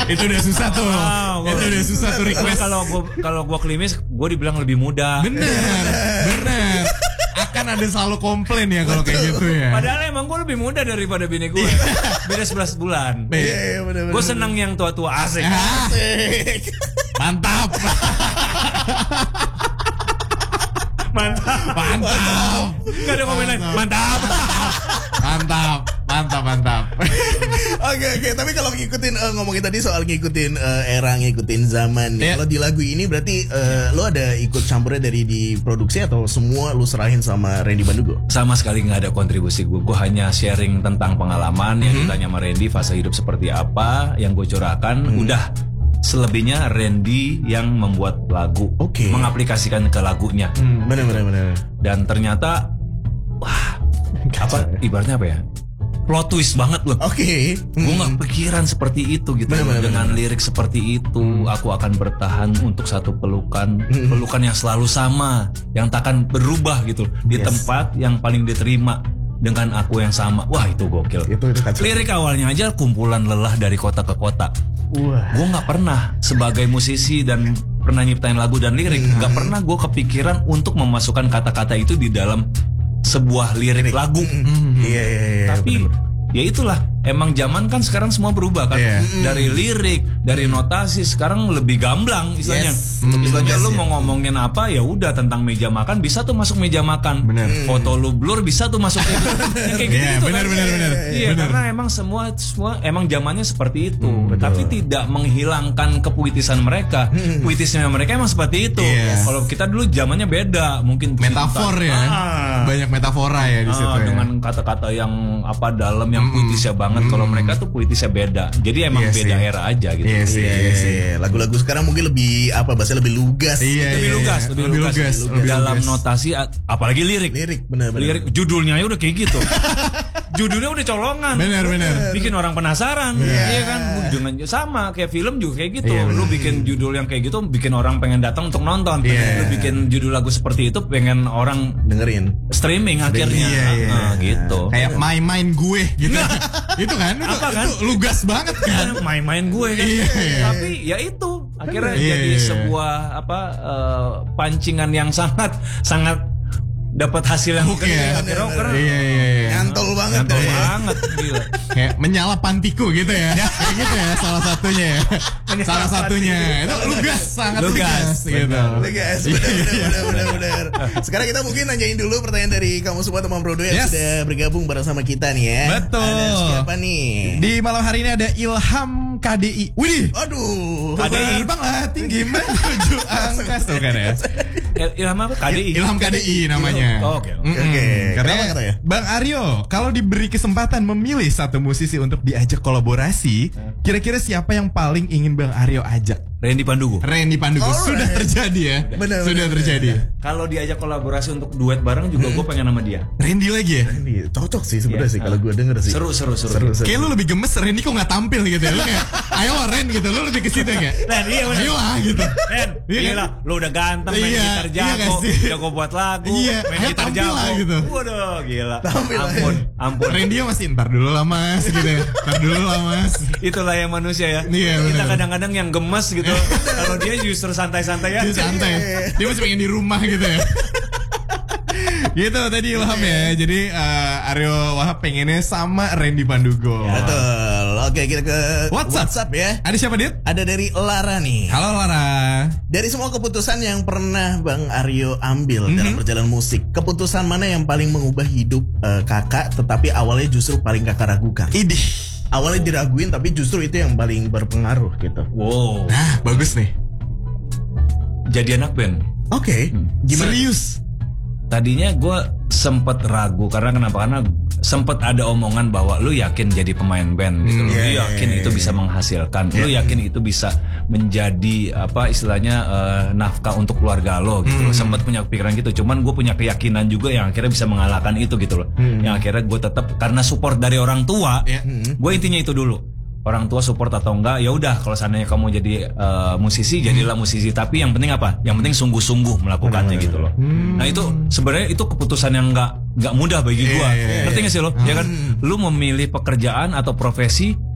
Itu udah susah tuh. Itu udah susah tuh request. Kalau gua klimis, gua dibilang lebih muda. Bener. Akan ada selalu komplain ya kalau kayak gitu ya. Padahal emang gue lebih muda daripada bini gue. Beda 11 bulan. Iya, Gue seneng yang tua-tua asik. Mantap. Gak ada komen lain. Mantap. Oke. Tapi kalau ngikutin ngomongin tadi soal ngikutin era, ngikutin zaman. Kalau di lagu ini berarti lo ada ikut campurnya dari di produksi atau semua lo serahin sama Randy Pandugo? Sama sekali nggak ada kontribusi gue. Gue hanya sharing tentang pengalaman yang ditanya sama Randy, fase hidup seperti apa yang gue curahkan. Udah. Selebihnya Randy yang membuat lagu, mengaplikasikan ke lagunya. Benar. Dan ternyata, wah, ibaratnya apa ya? Plot twist banget loh. Gue nggak pikiran seperti itu gitu. Dengan lirik seperti itu, aku akan bertahan untuk satu pelukan yang selalu sama, yang takkan berubah gitu. Di tempat yang paling diterima dengan aku yang sama. Wah, itu gokil. Itu lirik awalnya aja kumpulan lelah dari kota ke kota. Gue nggak pernah sebagai musisi dan pernah nyiptain lagu dan lirik, nggak pernah gue kepikiran untuk memasukkan kata-kata itu di dalam sebuah lirik lagu. Tapi ya itulah, emang zaman kan sekarang semua berubah kan. Dari lirik, dari notasi sekarang lebih gamblang istilahnya. Istilahnya lu mau ngomongin apa ya udah tentang meja makan bisa tuh masuk meja makan. Foto lu blur bisa tuh masuk kayak gitu. Benar. Iya, karena emang semua emang zamannya seperti itu. Tapi tidak menghilangkan kepuitisan mereka. Puitisnya mereka emang seperti itu. Kalau kita dulu zamannya beda, mungkin metafor ya. Banyak metafora ya di situ. Dengan kata-kata yang dalam yang puitisnya banget. Kalau mereka tuh puitisnya beda. Jadi emang beda era aja gitu. Iya. Lagu-lagu sekarang mungkin lebih bahasanya lebih lugas. Lebih lugas. Dalam notasi, apalagi lirik. Benar. Lirik judulnya udah kayak gitu. Judulnya udah colongan. Benar. Bikin orang penasaran. Iya kan? Dengan sama kayak film juga kayak gitu. Lu bikin judul yang kayak gitu bikin orang pengen datang untuk nonton. Lu bikin judul lagu seperti itu pengen orang dengerin. Streaming akhirnya. Gitu. Kayak main gue gitu. Itu kan? Itu lugas banget kan? Main gue kan. Tapi ya itu akhirnya jadi sebuah pancingan yang sangat dapat hasil yang nyantol banget gila. Kayak menyala pantiku gitu ya. Kayak gitu ya salah satunya. Itu sangat lugas gitu. Lugas. Benar. Sekarang kita mungkin nanyain dulu pertanyaan dari kamu semua teman Brodo yang sudah bergabung bersama kita nih ya. Betul. Ada siapa nih? Di malam hari ini ada Ilham KDI. Widih. Aduh. KDI banget tinggi menuju angka tuh kan ya. Ilham apa? KDI. Ilham KDI namanya. Oke. Katanya, Bang Aryo, kalau diberi kesempatan memilih satu musisi untuk diajak kolaborasi, kira-kira siapa yang paling ingin Bang Aryo ajak? Randy Pandugo. Sudah terjadi ya. Sudah terjadi. Kalau diajak kolaborasi untuk duet bareng juga gue pengen sama dia. Randy lagi ya? Randy cocok sih sebenarnya sih kalau gue denger sih. Seru. Kayak lu lebih gemes Randy kok nggak tampil gitu ya. Lu kayak ayo Ren gitu. Lu lebih ke situ kayak. Ren, iya benar. Ayo lah gitu. Ren, gila, lu udah ganteng main gitar jago, jago buat lagu, main gitar jago gitu. Waduh, gila. Ampun. Randy masih ntar dulu lah Mas gitu ya. Itulah yang manusia ya. Kita kadang-kadang yang gemes gitu. Kalau dia justru santai-santai aja. Dia masih pengen di rumah gitu ya. Gitu tadi Ilham ya. Jadi Aryo Wahab pengennya sama Randy Pandugo. Betul. Oke, kita ke WhatsApp ya. Ada siapa Dit? Ada dari Lara nih. Halo Lara. Dari semua keputusan yang pernah Bang Aryo ambil dalam perjalanan musik, keputusan mana yang paling mengubah hidup kakak tetapi awalnya justru paling kakak ragukan? Idih. Awalnya diraguin tapi justru itu yang paling berpengaruh gitu. Wow. Nah, bagus nih. Jadi anak band. Oke. Gimana? Serius. Tadinya gue sempet ragu karena sempet ada omongan bahwa lu yakin jadi pemain band gitu. Lu yakin itu bisa menghasilkan. Lu yakin itu bisa menjadi istilahnya nafkah untuk keluarga lo gitu. Sempet punya pikiran gitu. Cuman gue punya keyakinan juga yang akhirnya bisa mengalahkan itu gitu loh. Yang akhirnya gue tetap karena support dari orang tua. Gue intinya itu dulu. Orang tua support atau enggak, ya udah kalau seandainya kamu jadi musisi, jadilah musisi. Tapi yang penting apa? Yang penting sungguh-sungguh melakukannya gitu loh. Nah itu sebenarnya itu keputusan yang nggak mudah bagi gua. Ngerti nggak sih lo? Ya kan, lu memilih pekerjaan atau profesi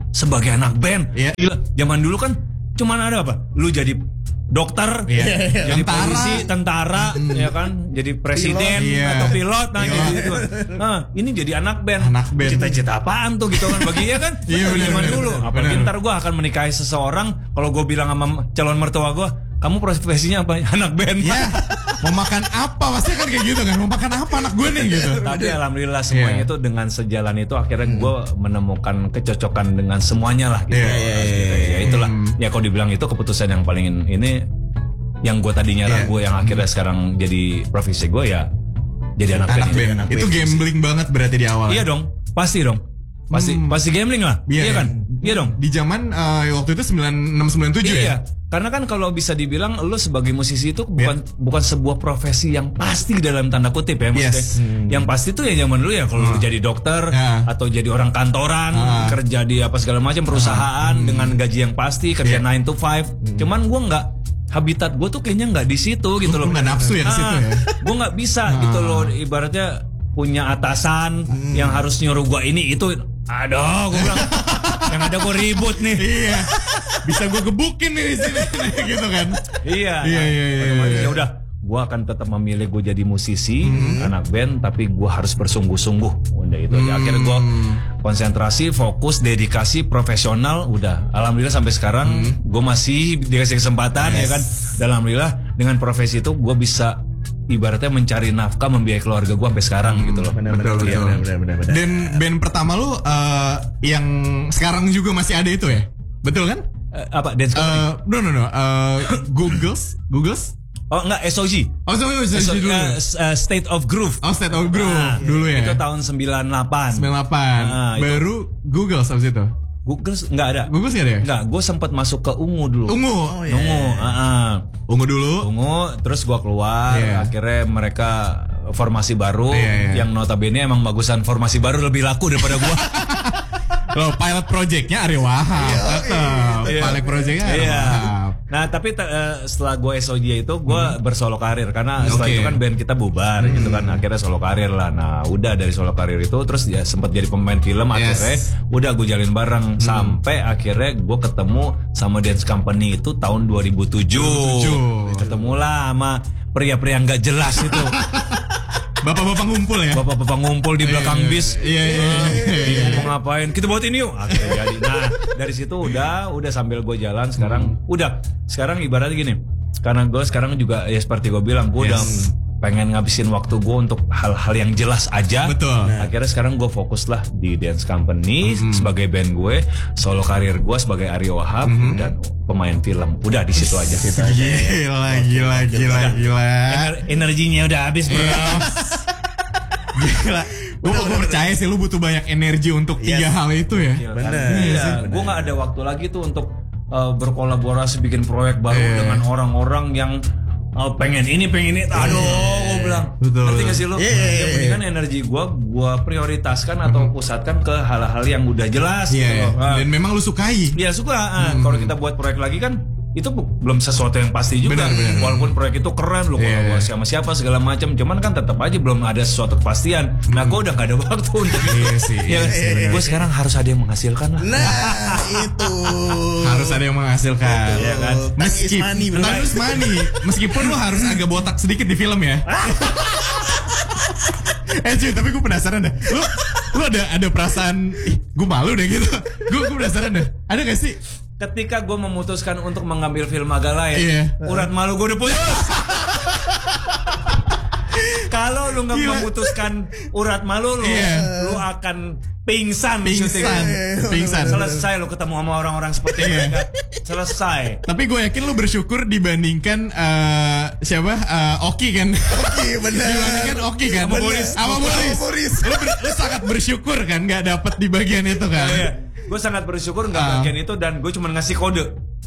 sebagai anak band. Iya. Gila, zaman dulu kan cuman ada apa? Lu jadi dokter, jadi Tentara. polisi, tentara, ya kan, jadi presiden Pilot. atau pilot, nah gitu. Nah, ini jadi anak band. Anak band. Cita-cita apaan tuh gitu kan bagi ya kan? Iya, benar, zaman benar, dulu. benar. Apalagi Benar. ntar gue akan menikahi seseorang, kalau gue bilang sama calon mertua gue, kamu profesinya apa? Anak band. Ya, mau makan apa? Pasti kan kayak gitu kan. Mau makan apa anak gue nih gitu. Tapi alhamdulillah semuanya itu dengan sejalan itu akhirnya gue menemukan kecocokan dengan semuanya lah gitu. Ya itulah. Ya kalau dibilang itu keputusan yang paling ini yang gue tadinya ragu yang akhirnya sekarang jadi profesi gue ya jadi anak band. Itu gambling banget berarti di awal. Iya dong, pasti dong. Pasti gambling lah. Iya kan? Iya dong. Di zaman waktu itu 9697 ya. Iya. Karena kan kalau bisa dibilang lu sebagai musisi itu bukan sebuah profesi yang pasti dalam tanda kutip ya maksudnya. Yang pasti tuh ya zaman dulu ya kalau lu jadi dokter atau jadi orang kantoran, kerja di apa segala macam perusahaan dengan gaji yang pasti, kerja 9 to 5. Cuman gua nggak, habitat gue tuh kayaknya nggak di situ gitu loh. Nggak nafsu ya ke situ ya. Gue nggak bisa gitu loh, ibaratnya punya atasan yang harus nyuruh gue ini itu. Aduh, gue bilang yang ada gue ribut nih. Iya. Bisa gue gebukin nih di sini gitu kan. Iya. Ya udah, gue akan tetap memilih gue jadi musisi, anak band, tapi gue harus bersungguh-sungguh. Udah itu aja. Akhirnya gue konsentrasi, fokus, dedikasi, profesional. Udah, alhamdulillah sampai sekarang gue masih dikasih kesempatan ya kan. Dan alhamdulillah dengan profesi itu gue bisa ibaratnya mencari nafkah, membiayai keluarga gue sampai sekarang gitu loh. Betul. Dan band pertama lu yang sekarang juga masih ada itu ya? Betul kan? Apa? Dance Company? No. Googles? Oh enggak, SOG. Oh, SOG dulu. State of Groove. Oh, State of Groove dulu ya. Itu tahun 98. 98. Baru Google habis itu. Google enggak ada. Google sih ada ya? Enggak, gue sempat masuk ke Ungu dulu. Ungu. Ungu dulu. Ungu, terus gue keluar. Akhirnya mereka formasi baru yang notabene emang bagusan formasi baru lebih laku daripada gue. Loh, pilot projectnya Ari Wahab. Pilot projectnya Ari Wahab. Nah tapi setelah gue SOJ itu gue bersolo karir karena setelah itu kan band kita bubar gitu kan, akhirnya solo karir lah. Nah udah dari solo karir itu terus ya sempat jadi pemain film, akhirnya udah gue jalin bareng sampai akhirnya gue ketemu sama Dance Company itu tahun 2007. Ketemulah sama pria-pria nggak jelas itu. Bapak-bapak ngumpul ya? Bapak-bapak ngumpul di belakang bis. Iya. Mau ngapain? Kita buat ini yuk. Akhirnya jadi. Nah dari situ udah sambil gue jalan sekarang. Sekarang ibaratnya gini. Karena gue sekarang juga ya seperti gue bilang, gue udah pengen ngabisin waktu gue untuk hal-hal yang jelas aja. Betul. Akhirnya sekarang gue fokus lah di Dance Company sebagai band gue, solo karir gue sebagai Aryo Wahab dan pemain film. Udah di situ aja. Gila. Energinya udah habis bro. Gila. Gue percaya sih lu butuh banyak energi untuk tiga hal itu ya. Bener. Gue gak ada waktu lagi tuh untuk berkolaborasi bikin proyek baru dengan orang-orang yang pengen ini. Aduh, gue bilang. Ngerti gak sih lu? Yang penting kan energi gue prioritaskan atau pusatkan ke hal-hal yang udah jelas. Gitu. Dan memang lu sukai. Iya suka. Kalau kita buat proyek lagi kan itu belum sesuatu yang pasti juga. Benar. Walaupun proyek itu keren, lu kolaborasi sama siapa segala macam, cuman kan tetap aja belum ada sesuatu kepastian. Nah, gue udah gak ada waktu untuk itu. Gue sekarang harus ada yang menghasilkan lah. Nah, itu harus ada yang menghasilkan. Iya kan? Meskipun lu harus agak botak sedikit di film ya. Cuy, tapi gue penasaran deh. Lu ada perasaan, gue malu deh gitu. Gue penasaran deh. Ada gak sih? Ketika gue memutuskan untuk mengambil film agak lain, urat malu gue udah punya. Kalau lu nggak memutuskan urat malu lu, lu akan pingsan. Selesai lu ketemu sama orang-orang seperti mereka. Selesai. Tapi gue yakin lu bersyukur dibandingkan Oki kan. Oki bener. Dibandingkan Oki kan. Sama Boris. Lu sangat bersyukur kan nggak dapet di bagian itu kan. Gue sangat bersyukur nggak bagian itu dan gue cuma ngasih kode.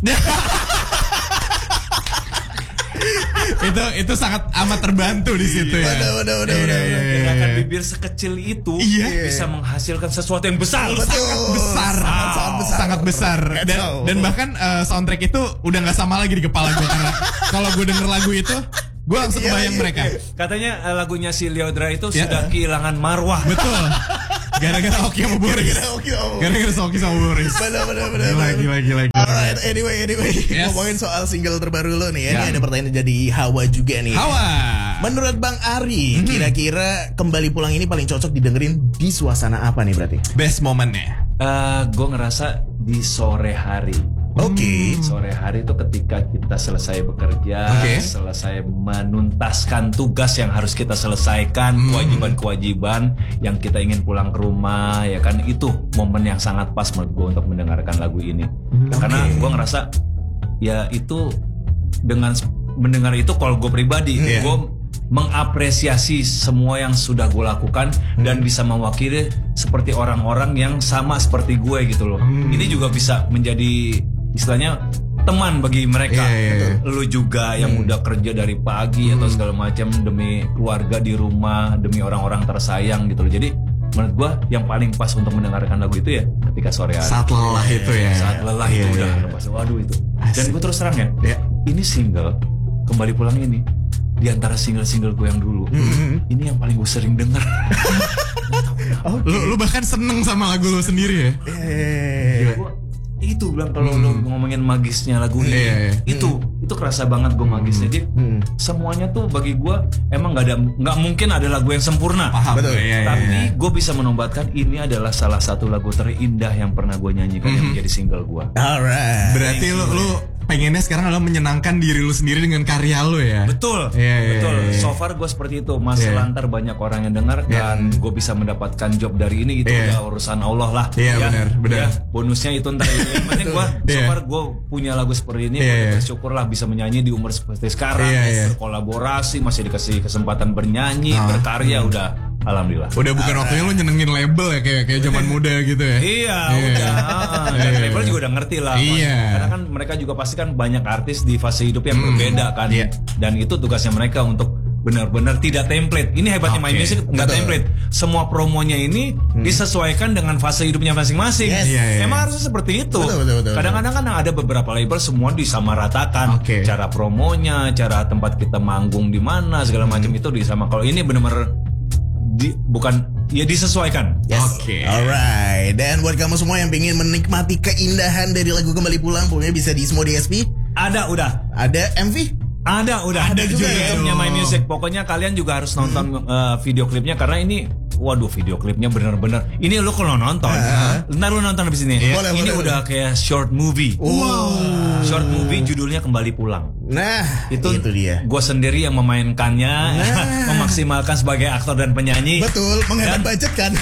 itu sangat amat terbantu di situ ya. Udah. Gerakan bibir sekecil itu bisa menghasilkan sesuatu yang besar. Sangat besar. Dan bahkan soundtrack itu udah nggak sama lagi di kepala gue karena kalau gue denger lagu itu gue langsung kebayang mereka. Katanya lagunya si Leodra itu sudah kehilangan marwah. Betul. Gara-gara Oki sama Boris. Gara-gara Oki sama Boris. Benar. Gila. Alright, anyway. Yes. Ngomongin soal single terbaru lo nih ya. Ini ada pertanyaan dari Hawa juga nih. Hawa. Menurut Bang Ari, kira-kira Kembali Pulang ini paling cocok didengerin di suasana apa nih berarti? Best momennya. Gue ngerasa di sore hari. Oke. Sore hari itu ketika kita selesai bekerja, selesai menuntaskan tugas yang harus kita selesaikan, kewajiban-kewajiban yang kita ingin pulang ke rumah, ya kan, itu momen yang sangat pas menurut gue untuk mendengarkan lagu ini. Karena gue ngerasa ya itu dengan mendengar itu, kalau gue pribadi, gue mengapresiasi semua yang sudah gue lakukan dan bisa mewakili seperti orang-orang yang sama seperti gue gitu loh. Ini juga bisa menjadi istilahnya teman bagi mereka. Lu juga yang udah kerja dari pagi atau segala macam demi keluarga di rumah, demi orang-orang tersayang gitu loh. Jadi menurut gua yang paling pas untuk mendengarkan lagu itu ya ketika sore hari. Saat lelah itu ya. Saat lelah itu udah pas. Waduh itu. Dan gue terus terang ya, ini single Kembali Pulang ini di antara single-single gue yang dulu, ini yang paling gue sering denger. Lu bahkan seneng sama lagu lu sendiri ya? Itu bilang kalau lu ngomongin magisnya lagu ini, itu kerasa banget gue magisnya. Jadi semuanya tuh bagi gue emang nggak mungkin ada lagu yang sempurna. Paham. Betul. Tapi gue bisa menobatkan ini adalah salah satu lagu terindah yang pernah gue nyanyikan yang menjadi single gue. Alright. Berarti lu pengennya sekarang adalah menyenangkan diri lu sendiri dengan karya lu ya? Betul. Betul. So far gue seperti itu. Mas lantar banyak orang yang dengar dan gue bisa mendapatkan job dari ini, itu udah urusan Allah lah. Benar. Ya, bonusnya itu ntar itu. Yang penting gue so far gue punya lagu seperti ini, bersyukurlah bisa menyanyi di umur seperti sekarang, berkolaborasi, masih dikasih kesempatan bernyanyi, berkarya, udah alhamdulillah. Udah bukan waktunya lu nyenengin label ya kayak zaman muda gitu ya. Udah. Dan label juga udah ngerti lah. Karena kan mereka juga pasti kan banyak artis di fase hidup yang berbeda kan. Dan itu tugasnya mereka untuk benar-benar tidak template. Ini hebatnya My Music, nggak template. Semua promonya ini disesuaikan dengan fase hidupnya masing-masing. Emang harusnya seperti itu. Kadang-kadang kan ada beberapa label semua disamaratakan. Cara promonya, cara tempat kita manggung di mana, segala macam itu disama. Kalau ini benar-benar bukan ya disesuaikan. Alright. Dan buat kamu semua yang pengen menikmati keindahan dari lagu Kembali Pulang, pokoknya bisa di semua DSP. Ada MV? Ada juga YouTube-nya My Music. Pokoknya kalian juga harus nonton video klipnya karena ini, waduh, video klipnya bener-bener. Ini lo kalau nonton, ntar lo nonton habis ini. Ini udah kayak short movie. Short movie judulnya Kembali Pulang. Nah, itu dia. Gue sendiri yang memainkannya, memaksimalkan sebagai aktor dan penyanyi. Betul, menghemat budget kan.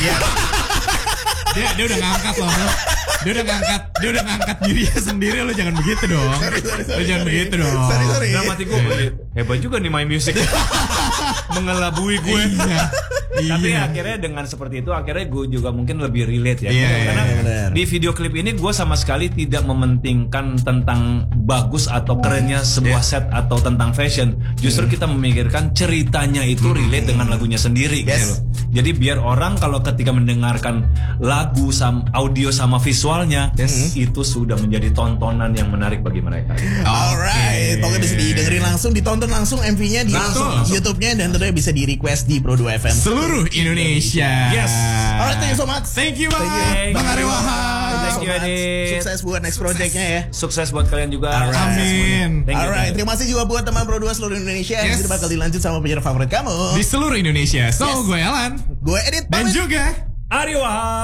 Dia udah ngangkat loh. Dia udah ngangkat dirinya sendiri. Lo jangan begitu dong. Lo jangan begitu dong. Sorry. Nah, mati gue hebat juga nih My Music. Mengelabui gue. Tapi akhirnya dengan seperti itu, akhirnya gue juga mungkin lebih relate ya. Karena di video klip ini gue sama sekali tidak mementingkan tentang bagus atau kerennya sebuah set atau tentang fashion. Justru kita memikirkan ceritanya itu relate dengan lagunya sendiri gitu loh. Jadi biar orang kalau ketika mendengarkan lagu audio sama visualnya, itu sudah menjadi tontonan yang menarik bagi mereka. Alright, pokoknya bisa didengerin langsung, ditonton langsung MV-nya di YouTube-nya, dan tentunya bisa di request di Pro 2 FM seluruh Indonesia. Alright, thank you so much. Thank you Bang Ari Wahab. Thank you Adit. Sukses buat next project-nya ya. Sukses buat kalian juga. Amin. Alright, terima kasih juga buat teman Pro 2 seluruh Indonesia. Kita bakal dilanjut sama penyiar favorit kamu di seluruh Indonesia. So, gue Alan, gue Edit, dan juga Ari Wahab.